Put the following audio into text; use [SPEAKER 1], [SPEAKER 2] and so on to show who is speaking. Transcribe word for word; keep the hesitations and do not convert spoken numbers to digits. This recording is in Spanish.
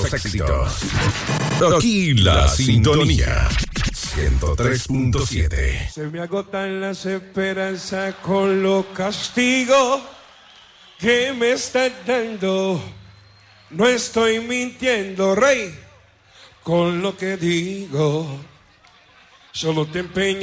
[SPEAKER 1] los éxitos. Aquí la sintonía. ciento tres punto siete.
[SPEAKER 2] Se me agotan las esperanzas con los castigos que me están dando. No estoy mintiendo, rey, con lo que digo. Solo te empeñas